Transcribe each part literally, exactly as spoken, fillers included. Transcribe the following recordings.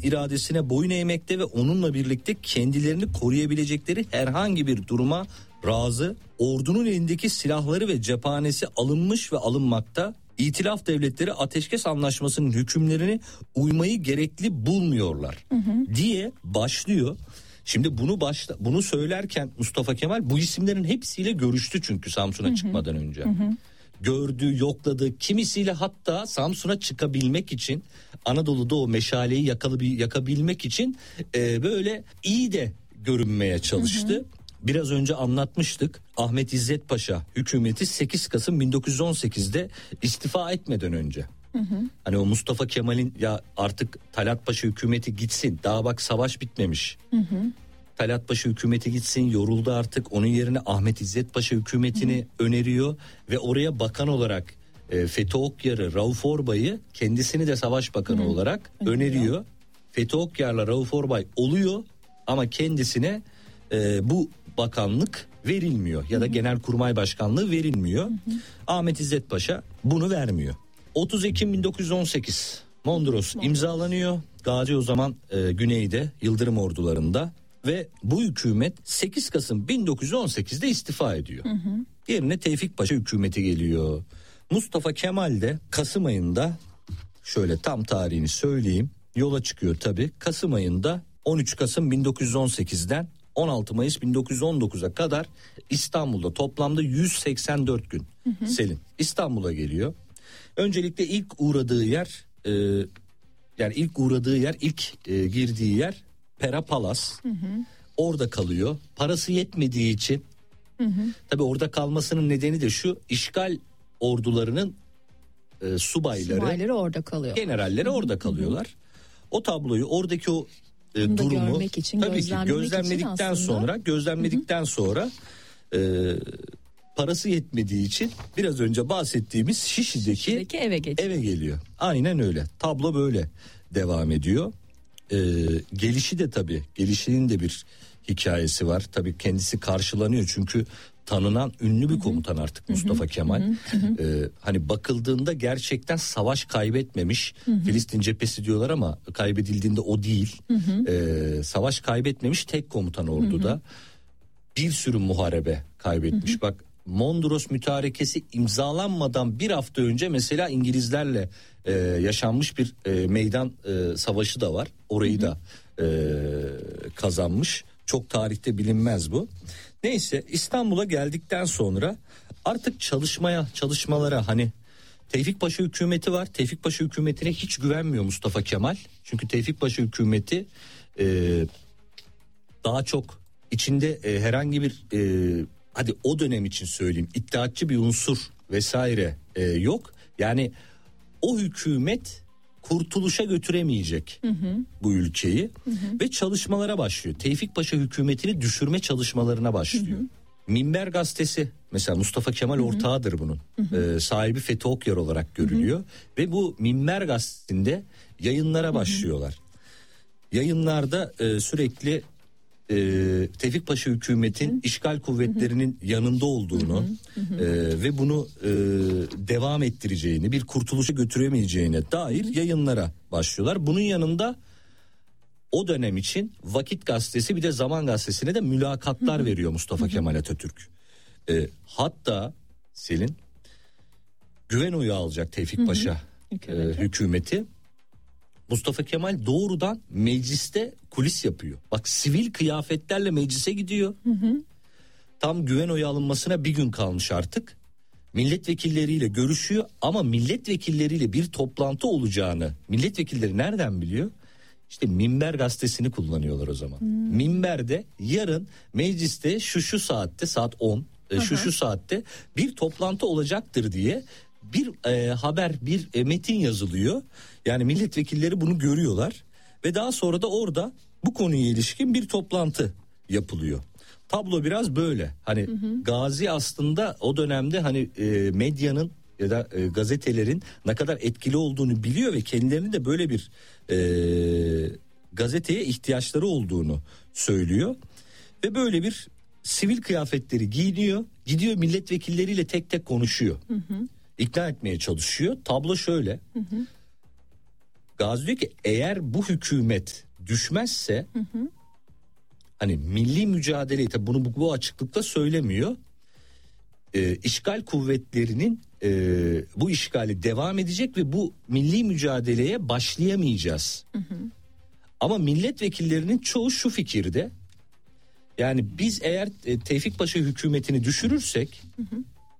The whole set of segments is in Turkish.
iradesine boyun eğmekte ve onunla birlikte kendilerini koruyabilecekleri herhangi bir duruma razı, ordunun elindeki silahları ve cephanesi alınmış ve alınmakta, İtilaf devletleri ateşkes anlaşmasının hükümlerini uymayı gerekli bulmuyorlar hı hı. diye başlıyor. Şimdi bunu başla, bunu söylerken Mustafa Kemal bu isimlerin hepsiyle görüştü çünkü Samsun'a hı hı. çıkmadan önce. Hı hı. Gördü, yokladı, kimisiyle hatta Samsun'a çıkabilmek için, Anadolu'da o meşaleyi yakalı bir yakabilmek için e, böyle iyi de görünmeye çalıştı. Hı hı. Biraz önce anlatmıştık. Ahmet İzzet Paşa hükümeti sekiz Kasım bin dokuz yüz on sekizde istifa etmeden önce. Hı hı. Hani o Mustafa Kemal'in ya artık Talat Paşa hükümeti gitsin, daha bak savaş bitmemiş. Hı hı. Talat Paşa hükümeti gitsin, yoruldu artık, onun yerine Ahmet İzzet Paşa hükümetini hı hı. öneriyor ve oraya bakan olarak e, Fethi Okyar'ı, Rauf Orbay'ı, kendisini de savaş bakanı hı. olarak hı. öneriyor. Fethi Okyar'la Rauf Orbay oluyor ama kendisine e, bu bakanlık verilmiyor ya da hı hı. Genelkurmay Başkanlığı verilmiyor. Hı hı. Ahmet İzzet Paşa bunu vermiyor. otuz Ekim bin dokuz yüz on sekiz Mondros imzalanıyor. Gazi o zaman e, güneyde Yıldırım ordularında ve bu hükümet sekiz Kasım bin dokuz yüz on sekizde istifa ediyor. Hı hı. Yerine Tevfik Paşa hükümeti geliyor. Mustafa Kemal de Kasım ayında, şöyle tam tarihini söyleyeyim, yola çıkıyor tabii. Kasım ayında on üç Kasım bin dokuz yüz on sekizden on altı Mayıs bin dokuz yüz on dokuza kadar İstanbul'da toplamda yüz seksen dört gün hı hı. Selin İstanbul'a geliyor. Öncelikle ilk uğradığı yer e, yani ilk uğradığı yer ilk e, girdiği yer Pera Palas. Hı hı. Orada kalıyor. Parası yetmediği için hı hı. tabii orada kalmasının nedeni de şu: işgal ordularının e, subayları, subayları orada kalıyor. Generalleri hı hı. orada kalıyorlar. Hı hı. O tabloyu, oradaki o e, durumu için, tabii ki gözlemledikten için sonra gözlemledikten hı hı. sonra e, parası yetmediği için biraz önce bahsettiğimiz Şişli'deki, Şişli'deki eve, eve geliyor. Aynen öyle. Tablo böyle devam ediyor. Ee, gelişi de tabii, gelişinin de bir hikayesi var. Tabii kendisi karşılanıyor çünkü tanınan ünlü bir komutan artık Mustafa hı hı. Kemal. Hı hı. Ee, hani bakıldığında gerçekten savaş kaybetmemiş. Hı hı. Filistin cephesi diyorlar ama kaybedildiğinde o değil. Hı hı. Ee, savaş kaybetmemiş tek komutan orduda. Hı hı. Bir sürü muharebe kaybetmiş. Hı hı. Bak, Mondros Mütarekesi imzalanmadan bir hafta önce mesela İngilizlerle e, yaşanmış bir e, meydan e, savaşı da var. Orayı hı hı. da e, kazanmış. Çok tarihte bilinmez bu. Neyse, İstanbul'a geldikten sonra artık çalışmaya, çalışmalara, hani Tevfik Paşa hükümeti var. Tevfik Paşa hükümetine hiç güvenmiyor Mustafa Kemal. Çünkü Tevfik Paşa hükümeti e, daha çok içinde e, herhangi bir e, hadi o dönem için söyleyeyim, iddiatçı bir unsur vesaire e, yok. Yani o hükümet kurtuluşa götüremeyecek hı hı. bu ülkeyi hı hı. ve çalışmalara başlıyor. Tevfik Paşa hükümetini düşürme çalışmalarına başlıyor. Hı hı. Minber gazetesi mesela, Mustafa Kemal hı hı. ortağıdır bunun. Hı hı. Ee, sahibi Fethi Okyar olarak görülüyor. Hı hı. Ve bu Minber gazetesinde yayınlara başlıyorlar. Hı hı. Yayınlarda e, sürekli e, Tevfik Paşa hükümetin hı. işgal kuvvetlerinin hı hı. yanında olduğunu hı hı. E, ve bunu e, devam ettireceğini, bir kurtuluşa götüremeyeceğine dair hı hı. yayınlara başlıyorlar. Bunun yanında o dönem için Vakit Gazetesi, bir de Zaman Gazetesi'ne de mülakatlar hı hı. veriyor Mustafa hı hı. Kemal Atatürk. E, hatta Selin, güven oyu alacak Tevfik hı hı. Paşa e, hükümeti. Mustafa Kemal doğrudan mecliste kulis yapıyor. Bak, sivil kıyafetlerle meclise gidiyor. Hı hı. Tam güven oyu alınmasına bir gün kalmış artık. Milletvekilleriyle görüşüyor ama milletvekilleriyle bir toplantı olacağını milletvekilleri nereden biliyor? İşte Minber gazetesini kullanıyorlar o zaman. Hmm. Minber'de yarın mecliste şu şu saatte, saat on, Aha. şu şu saatte bir toplantı olacaktır diye bir e, haber, bir e, metin yazılıyor. Yani milletvekilleri bunu görüyorlar ve daha sonra da orada bu konuya ilişkin bir toplantı yapılıyor. Tablo biraz böyle. Hani hı hı. Gazi aslında o dönemde hani e, medyanın ya da e, gazetelerin ne kadar etkili olduğunu biliyor ve kendilerinin de böyle bir e, gazeteye ihtiyaçları olduğunu söylüyor. Ve böyle bir sivil kıyafetleri giyiniyor, gidiyor milletvekilleriyle tek tek konuşuyor. Hı hı. İkna etmeye çalışıyor. Tablo şöyle. Hı hı. Gazi diyor ki eğer bu hükümet düşmezse hı hı. hani milli mücadeleyi, tabi bunu bu, bu açıklıkla söylemiyor. E, işgal kuvvetlerinin e, bu işgali devam edecek ve bu milli mücadeleye başlayamayacağız. Hı hı. Ama milletvekillerinin çoğu şu fikirde. Yani biz eğer e, Tevfik Paşa hükümetini düşürürsek hı hı.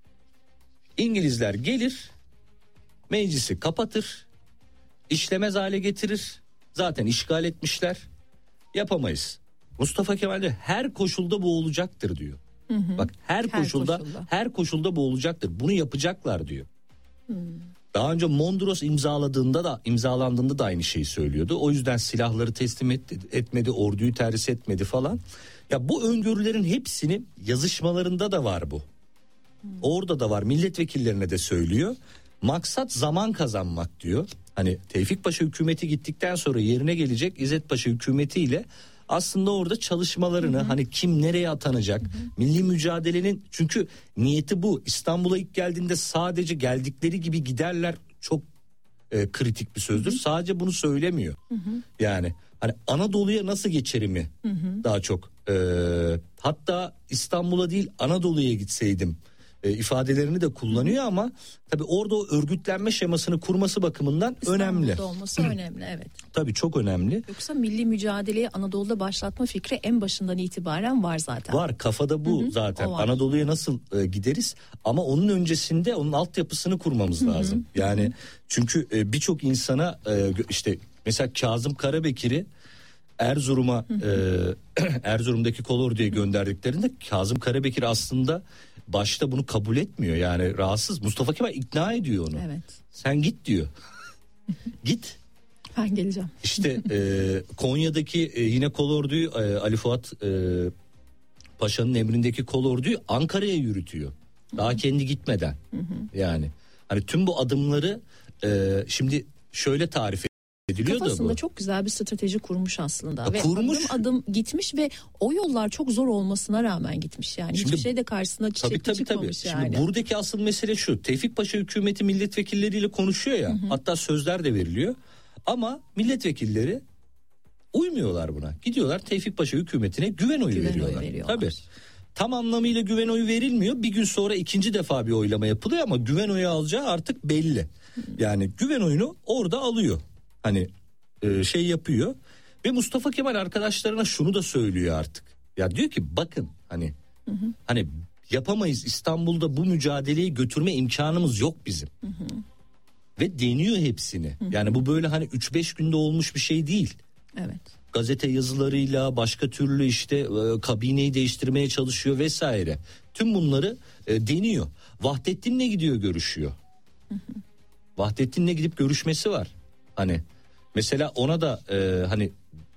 İngilizler gelir, meclisi kapatır, işlemez hale getirir. Zaten işgal etmişler, yapamayız. Mustafa Kemal de her koşulda bu olacaktır diyor. Hı hı. Bak her, her koşulda, koşulda her koşulda bu olacaktır. Bunu yapacaklar diyor. Hı. Daha önce Mondros imzaladığında da imzalandığında da aynı şeyi söylüyordu. O yüzden silahları teslim et, etmedi, orduyu terhis etmedi falan. Ya bu öngörülerin hepsini yazışmalarında da var bu. Hmm. Orada da var, milletvekillerine de söylüyor. Maksat zaman kazanmak diyor. Hani Tevfik Paşa hükümeti gittikten sonra yerine gelecek İzzet Paşa hükümetiyle aslında orada çalışmalarını, hı hı. hani kim nereye atanacak, hı hı. milli mücadelenin, çünkü niyeti bu. İstanbul'a ilk geldiğinde sadece geldikleri gibi giderler, çok e, kritik bir sözdür. Hı hı. Sadece bunu söylemiyor. Hı hı. Yani hani Anadolu'ya nasıl geçerimi hı hı. daha çok e, hatta İstanbul'a değil Anadolu'ya gitseydim e, ifadelerini de kullanıyor ama tabii orada o örgütlenme şemasını kurması bakımından İstanbul'da önemli. İstanbul'da olması önemli, evet. Tabii çok önemli. Yoksa milli mücadeleyi Anadolu'da başlatma fikri en başından itibaren var zaten. Var, kafada bu hı hı, zaten. Anadolu'ya nasıl e, gideriz ama onun öncesinde onun altyapısını kurmamız hı hı. lazım. Yani hı hı. çünkü e, birçok insana e, işte mesela Kazım Karabekir'i Erzurum'a e, Erzurum'daki kolorduya gönderdiklerinde Kazım Karabekir aslında başta bunu kabul etmiyor, yani rahatsız. Mustafa Kemal ikna ediyor onu. Evet. Sen git diyor. Git. Ben geleceğim. İşte e, Konya'daki e, yine kolorduyu e, Ali Fuat e, Paşa'nın emrindeki kolorduyu Ankara'ya yürütüyor. Daha Hı-hı. kendi gitmeden. Hı-hı. Yani hani tüm bu adımları e, şimdi şöyle tarif ediliyor. Kafasında da bu. çok güzel bir strateji kurmuş aslında. Ya ve kurmuş. adım adım gitmiş ve o yollar çok zor olmasına rağmen gitmiş yani. Şimdi, hiçbir şey de karşısına çiçekli tabii, tabii, çıkmamış tabii. yani. Şimdi buradaki asıl mesele şu: Tevfik Paşa hükümeti milletvekilleriyle konuşuyor ya, hı hı. hatta sözler de veriliyor ama milletvekilleri uymuyorlar buna. Gidiyorlar Tevfik Paşa hükümetine güven oyu güven veriyorlar. Oyu veriyorlar. Tabii. Tam anlamıyla güven oyu verilmiyor. Bir gün sonra ikinci defa bir oylama yapılıyor ama güven oyu alacağı artık belli. Hı. Yani güven oyunu orada alıyor. Hani e, şey yapıyor ve Mustafa Kemal arkadaşlarına şunu da söylüyor artık. Ya diyor ki bakın hani hı hı. hani yapamayız, İstanbul'da bu mücadeleyi götürme imkanımız yok bizim. Hı hı. Ve deniyor hepsini. Hı hı. Yani bu böyle hani üç beş günde olmuş bir şey değil. Evet. Gazete yazılarıyla başka türlü işte e, kabineyi değiştirmeye çalışıyor vesaire. Tüm bunları e, deniyor. Vahdettin'le gidiyor görüşüyor. Hı hı. Vahdettin'le gidip görüşmesi var. Hani mesela ona da e, hani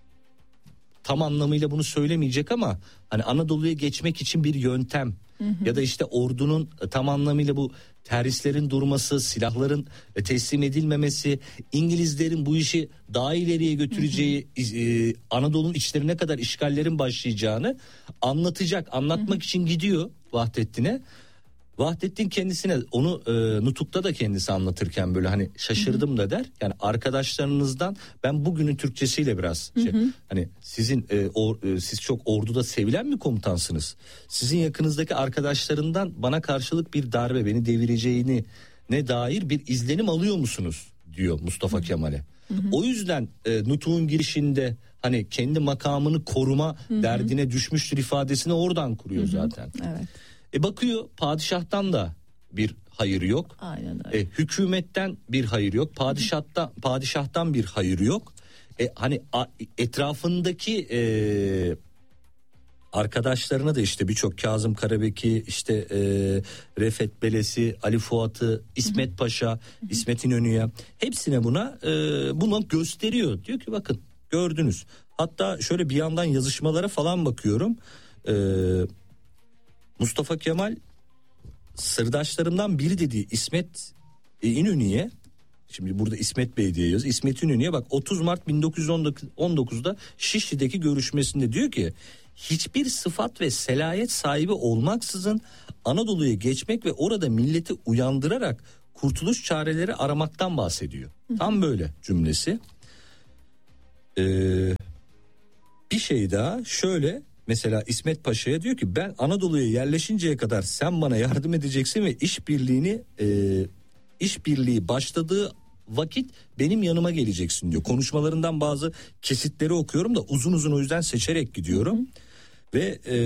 tam anlamıyla bunu söylemeyecek ama hani Anadolu'ya geçmek için bir yöntem hı hı. ya da işte ordunun tam anlamıyla bu terhislerin durması, silahların teslim edilmemesi, İngilizlerin bu işi daha ileriye götüreceği, hı hı. E, Anadolu'nun içlerine kadar işgallerin başlayacağını anlatacak, anlatmak hı hı. için gidiyor Vahdettin'e. Vahdettin kendisine onu e, Nutuk'ta da kendisi anlatırken böyle hani şaşırdım hı hı. da der. Yani arkadaşlarınızdan ben bugünün Türkçesiyle biraz şey, hı hı. hani sizin e, or, e, siz çok orduda sevilen bir komutansınız. Sizin yakınızdaki arkadaşlarından bana karşılık bir darbe, beni devireceğini ne dair bir izlenim alıyor musunuz diyor Mustafa hı hı. Kemal'e. Hı hı. O yüzden e, Nutuk'un girişinde hani kendi makamını koruma hı hı. derdine düşmüştür ifadesini oradan kuruyor hı hı. zaten. Evet. E bakıyor padişahtan da bir hayır yok. Aynen öyle. E, hükümetten bir hayır yok. Padişahtan padişahtan bir hayır yok. E, hani a, etrafındaki e, arkadaşlarına da işte birçok Kazım Karabekir, işte e, Refet Belesi, Ali Fuat'ı, İsmet Paşa, İsmet İnönü'ye hepsine buna e, bunu gösteriyor. Diyor ki bakın gördünüz. Hatta şöyle bir yandan yazışmalara falan bakıyorum. Eee Mustafa Kemal sırdaşlarımdan biri dediği İsmet İnönü'ye, şimdi burada İsmet Bey diye yazıyor, İsmet İnönü'ye bak otuz Mart bin dokuz yüz on dokuzda Şişli'deki görüşmesinde diyor ki hiçbir sıfat ve selayet sahibi olmaksızın Anadolu'ya geçmek ve orada milleti uyandırarak kurtuluş çareleri aramaktan bahsediyor. Hı hı. Tam böyle cümlesi. Ee, bir şey daha şöyle, mesela İsmet Paşa'ya diyor ki ben Anadolu'ya yerleşinceye kadar sen bana yardım edeceksin ve işbirliğini e, işbirliği başladığı vakit benim yanıma geleceksin diyor. Konuşmalarından bazı kesitleri okuyorum da uzun uzun, o yüzden seçerek gidiyorum. Hı hı. Ve e,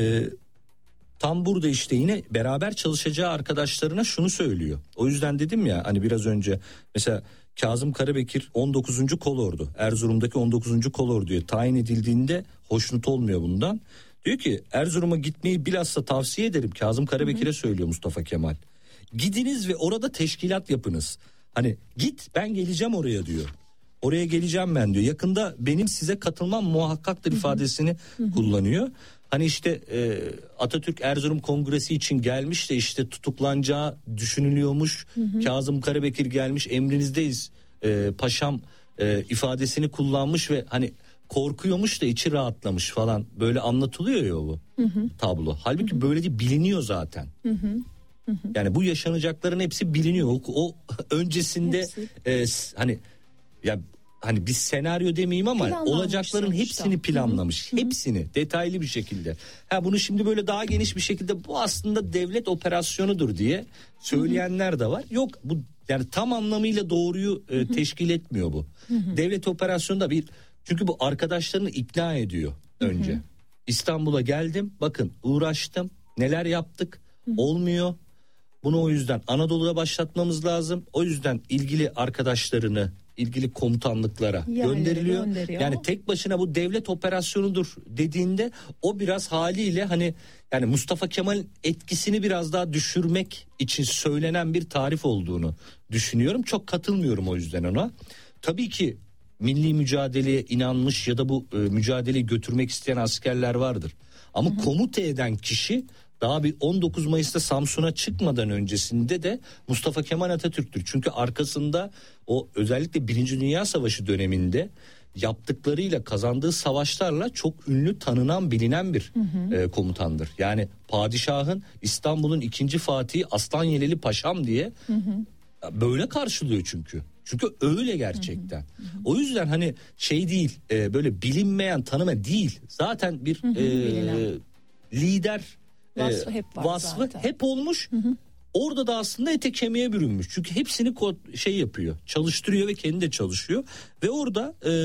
tam burada işte yine beraber çalışacağı arkadaşlarına şunu söylüyor. O yüzden dedim ya hani biraz önce, mesela Kazım Karabekir on dokuzuncu Kolordu, Erzurum'daki on dokuzuncu Kolordu'ya tayin edildiğinde hoşnut olmuyor bundan. Diyor ki Erzurum'a gitmeyi bilhassa tavsiye ederim. Kazım Karabekir'e söylüyor Mustafa Kemal. Gidiniz ve orada teşkilat yapınız. Hani git, ben geleceğim oraya diyor. Oraya geleceğim ben diyor. Yakında benim size katılmam muhakkaktır ifadesini hı hı. kullanıyor. Hani işte e, Atatürk Erzurum Kongresi için gelmiş de işte tutuklanacağı düşünülüyormuş. Hı hı. Kazım Karabekir gelmiş, emrinizdeyiz e, paşam e, ifadesini kullanmış ve hani korkuyormuş da içi rahatlamış falan, böyle anlatılıyor ya bu hı hı. tablo. Halbuki hı hı. böyle değil, biliniyor zaten. Hı hı. Hı hı. Yani bu yaşanacakların hepsi biliniyor. O, o öncesinde e, hani ya hani bir senaryo demeyeyim ama olacakların hepsini planlamış. Hı hı. Hepsini detaylı bir şekilde. Ha bunu şimdi böyle daha geniş bir şekilde bu aslında devlet operasyonudur diye söyleyenler de var. Yok, bu yani tam anlamıyla doğruyu e, teşkil etmiyor bu. Hı hı. Devlet operasyonu da bir, çünkü bu arkadaşlarını ikna ediyor önce. Hı hı. İstanbul'a geldim, bakın uğraştım, neler yaptık, hı hı. olmuyor. Bunu o yüzden Anadolu'da başlatmamız lazım. O yüzden ilgili arkadaşlarını ilgili komutanlıklara Yerleri gönderiliyor. Gönderiyor. Yani tek başına bu devlet operasyonudur dediğinde o biraz haliyle hani yani Mustafa Kemal'in etkisini biraz daha düşürmek için söylenen bir tarif olduğunu düşünüyorum. Çok katılmıyorum o yüzden ona. Tabii ki milli mücadeleye inanmış ya da bu e, mücadeleyi götürmek isteyen askerler vardır. Ama hı hı. komuta eden kişi daha bir on dokuz Mayıs'ta Samsun'a çıkmadan öncesinde de Mustafa Kemal Atatürk'tür. Çünkü arkasında o özellikle Birinci Dünya Savaşı döneminde yaptıklarıyla, kazandığı savaşlarla çok ünlü, tanınan, bilinen bir hı hı. E, komutandır. Yani padişahın İstanbul'un ikinci Fatihi Aslanyeleli Paşam diye hı hı. böyle karşılıyor çünkü. Çünkü öyle gerçekten. Hı hı. O yüzden hani şey değil, e, böyle bilinmeyen, tanımayan değil. Zaten bir hı hı, e, lider vasfı hep var, vasfı zaten. hep olmuş. Hı hı. Orada da aslında ete kemiğe bürünmüş. Çünkü hepsini şey yapıyor, çalıştırıyor ve kendi de çalışıyor. Ve orada e,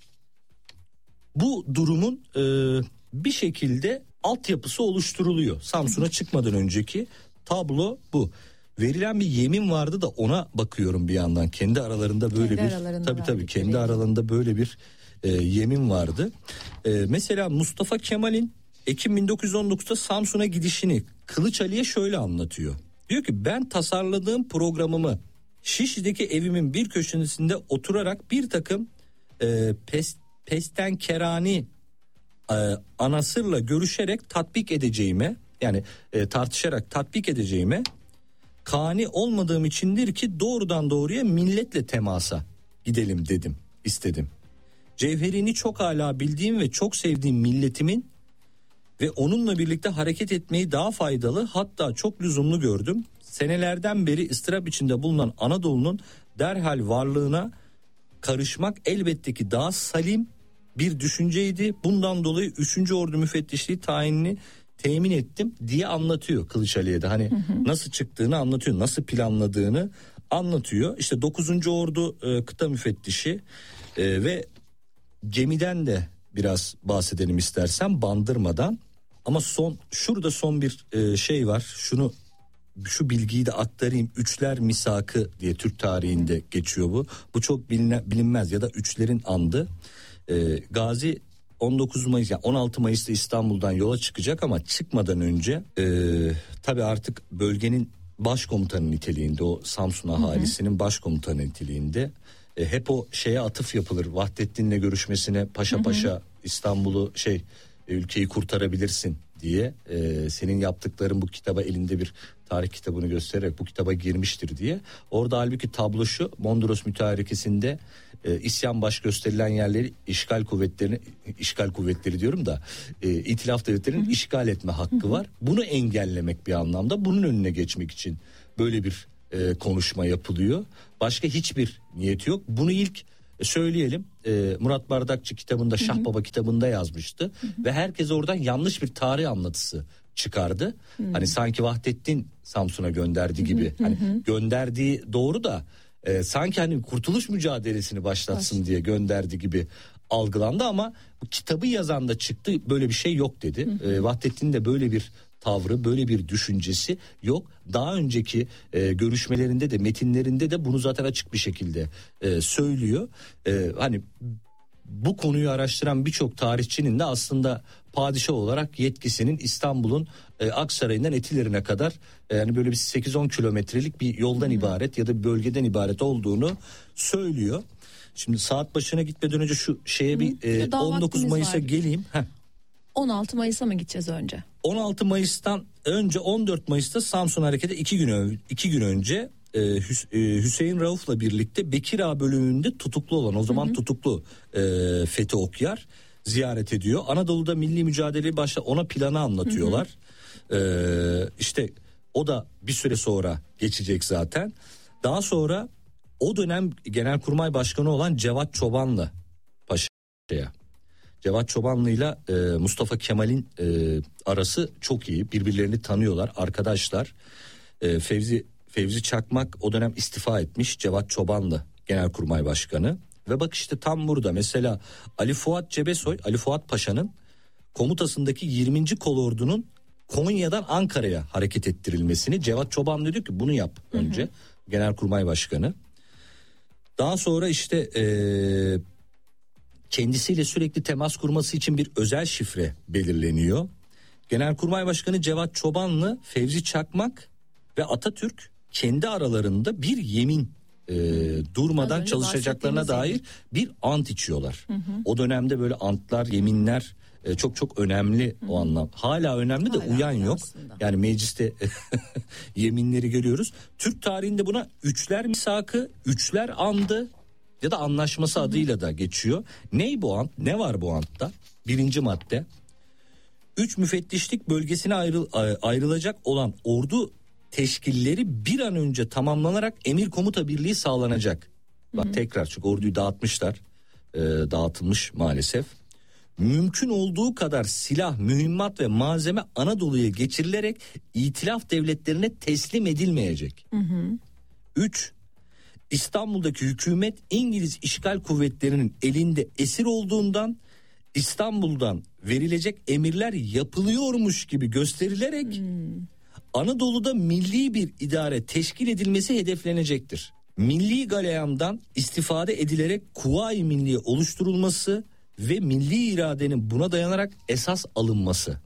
bu durumun e, bir şekilde altyapısı oluşturuluyor. Samsun'a çıkmadan önceki tablo bu. Verilen bir yemin vardı da ona bakıyorum bir yandan. Kendi aralarında böyle kendi bir aralarında tabii tabii kendi gibi. aralarında böyle bir e, yemin vardı. E, mesela Mustafa Kemal'in Ekim bin dokuz yüz on dokuzda Samsun'a gidişini Kılıç Ali'ye şöyle anlatıyor. Diyor ki ben tasarladığım programımı Şişli'deki evimin bir köşesinde oturarak bir takım e, pes, pestenkerani e, anasırla görüşerek tatbik edeceğime, yani e, tartışarak tatbik edeceğime kani olmadığım içindir ki doğrudan doğruya milletle temasa gidelim dedim, istedim. Cevherini çok âlâ bildiğim ve çok sevdiğim milletimin ve onunla birlikte hareket etmeyi daha faydalı, hatta çok lüzumlu gördüm. Senelerden beri ıstırap içinde bulunan Anadolu'nun derhal varlığına karışmak elbette ki daha salim bir düşünceydi. Bundan dolayı üçüncü Ordu Müfettişliği tayinini temin ettim diye anlatıyor Kılıç Ali'ye de. Hani hı hı. nasıl çıktığını anlatıyor, nasıl planladığını anlatıyor. İşte dokuzuncu Ordu e, Kıta Müfettişi e, ve gemiden de biraz bahsedelim istersen, Bandırma'dan. Ama son şurada son bir e, şey var. Şunu şu bilgiyi de aktarayım. Üçler Misakı diye Türk tarihinde geçiyor bu. Bu çok biline, bilinmez ya da Üçlerin Andı. E, Gazi on dokuz Mayıs, yani on altı Mayıs'ta İstanbul'dan yola çıkacak ama çıkmadan önce e, tabii artık bölgenin başkomutanı niteliğinde, o Samsun ahalisinin başkomutanı niteliğinde e, hep o şeye atıf yapılır. Vahdettin'le görüşmesine paşa paşa İstanbul'u şey ülkeyi kurtarabilirsin diye e, senin yaptıkların bu kitaba, elinde bir tarih kitabını göstererek bu kitaba girmiştir diye. Orada halbuki tablo şu: Mondros Mütarekesi'nde e, isyan baş gösterilen yerleri işgal kuvvetlerini, işgal kuvvetleri diyorum da e, İtilaf devletlerinin işgal etme hakkı var. Bunu engellemek bir anlamda, bunun önüne geçmek için böyle bir e, konuşma yapılıyor. Başka hiçbir niyeti yok. Bunu ilk söyleyelim. E, Murat Bardakçı kitabında, Şah Baba kitabında yazmıştı. Hı hı. Ve herkes oradan yanlış bir tarih anlatısı çıkardı. Hı. Hani sanki Vahdettin Samsun'a gönderdi gibi. Hı hı. Hani gönderdiği doğru da e, sanki hani kurtuluş mücadelesini başlatsın Baş. diye gönderdi gibi algılandı ama bu kitabı yazan da çıktı, böyle bir şey yok dedi. Hı hı. E, Vahdettin de böyle bir tavrı, böyle bir düşüncesi yok. Daha önceki e, görüşmelerinde de, metinlerinde de bunu zaten açık bir şekilde e, söylüyor. E, hani bu konuyu araştıran birçok tarihçinin de aslında padişah olarak yetkisinin İstanbul'un e, Aksaray'ından Etilerine kadar e, yani böyle bir sekiz on kilometrelik bir yoldan hmm. ibaret ya da bir bölgeden ibaret olduğunu söylüyor. Şimdi saat başına gitmeden önce şu şeye bir e, on dokuz Mayıs'a geleyim. Heh. on altı Mayıs'a mı gideceğiz önce? on altı Mayıs'tan önce on dört Mayıs'ta Samsun Hareketi iki gün iki gün önce e, Hüs- e, Hüseyin Rauf'la birlikte Bekir Ağa bölümünde tutuklu olan, o zaman hı hı. tutuklu e, Fethi Okyar ziyaret ediyor. Anadolu'da milli mücadeleyi başla ona planı anlatıyorlar. Hı hı. E, işte o da bir süre sonra geçecek zaten. Daha sonra o dönem Genelkurmay Başkanı olan Cevat Çobanlı Paşa'ya. Cevat Çobanlı'yla e, Mustafa Kemal'in e, arası çok iyi. Birbirlerini tanıyorlar, arkadaşlar. E, Fevzi Fevzi Çakmak o dönem istifa etmiş. Cevat Çobanlı Genelkurmay Başkanı. Ve bak işte tam burada mesela Ali Fuat Cebesoy, Ali Fuat Paşa'nın komutasındaki yirminci Kolordu'nun Konya'dan Ankara'ya hareket ettirilmesini Cevat Çobanlı diyor ki bunu yap önce. Hı hı. Genelkurmay Başkanı. Daha sonra işte eee kendisiyle sürekli temas kurması için bir özel şifre belirleniyor. Genelkurmay Başkanı Cevat Çobanlı, Fevzi Çakmak ve Atatürk kendi aralarında bir yemin e, durmadan çalışacaklarına dair bir ant içiyorlar. Hı hı. O dönemde böyle antlar, yeminler e, çok çok önemli hı hı. o anlam. Hala önemli de Hala uyan yok. Aslında. Yani mecliste yeminleri görüyoruz. Türk tarihinde buna üçler misakı, üçler andı ya da anlaşması adıyla da geçiyor. Ney bu ant? Ne var bu antta? Birinci madde. Üç müfettişlik bölgesine ayrıl, ayrılacak olan ordu teşkilleri bir an önce tamamlanarak emir komuta birliği sağlanacak. Bak hı hı. tekrar, çünkü orduyu dağıtmışlar. E, dağıtılmış maalesef. Mümkün olduğu kadar silah, mühimmat ve malzeme Anadolu'ya geçirilerek İtilaf devletlerine teslim edilmeyecek. Hı hı. Üç, İstanbul'daki hükümet İngiliz işgal kuvvetlerinin elinde esir olduğundan İstanbul'dan verilecek emirler yapılıyormuş gibi gösterilerek hmm. Anadolu'da milli bir idare teşkil edilmesi hedeflenecektir. Milli galeyandan istifade edilerek Kuvayi Milliye oluşturulması ve milli iradenin buna dayanarak esas alınması.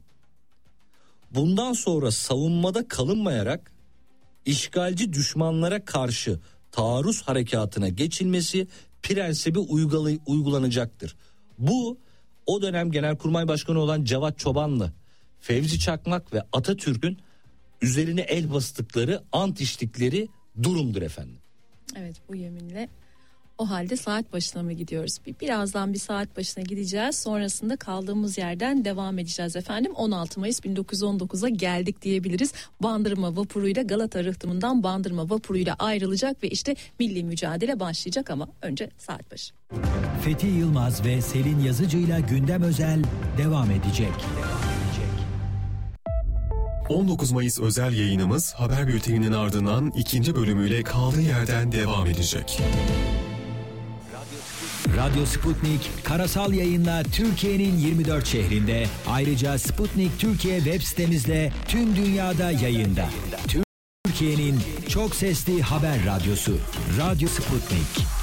Bundan sonra savunmada kalınmayarak işgalci düşmanlara karşı taarruz harekatına geçilmesi prensibi uygulay- uygulanacaktır. Bu o dönem Genelkurmay Başkanı olan Cevat Çobanlı, Fevzi Çakmak ve Atatürk'ün üzerine el bastıkları, ant içtikleri durumdur efendim. Evet, bu yeminle o halde saat başına mı gidiyoruz? Birazdan bir saat başına gideceğiz. Sonrasında kaldığımız yerden devam edeceğiz efendim. on altı Mayıs bin dokuz yüz on dokuza geldik diyebiliriz. Bandırma vapuruyla, Galata rıhtımından Bandırma vapuruyla ayrılacak ve işte milli mücadele başlayacak ama önce saat başı. Fethi Yılmaz ve Selin Yazıcı'yla gündem özel devam edecek. on dokuz Mayıs özel yayınımız haber bülteninin ardından ikinci bölümüyle kaldığı yerden devam edecek. Radyo Sputnik karasal yayınla Türkiye'nin yirmi dört şehrinde, ayrıca Sputnik Türkiye web sitemizle tüm dünyada yayında. Türkiye'nin çok sesli haber radyosu Radyo Sputnik.